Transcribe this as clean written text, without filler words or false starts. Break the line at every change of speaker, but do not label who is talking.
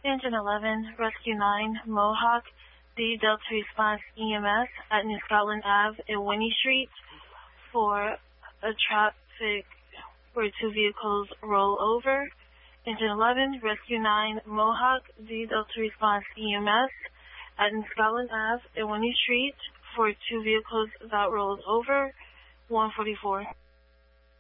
Engine 11, Rescue 9, Mohawk, D Delta Response EMS at New Scotland Ave and Winnie Street for a traffic where two vehicles roll over. Engine 11, Rescue 9, Mohawk, D Delta Response EMS at New Scotland Ave and Winnie Street for two vehicles that rolled over. 144.